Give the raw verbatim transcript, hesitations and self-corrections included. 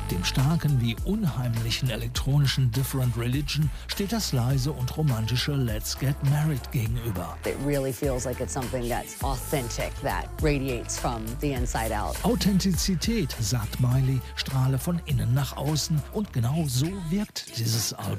Dem starken wie unheimlichen elektronischen Different Religion steht das leise und romantische Let's Get Married gegenüber. It really feels like it's something that's authentic, that radiates from the inside out. Authentizität, sagt Miley, strahle von innen nach außen und genau so wirkt dieses Album.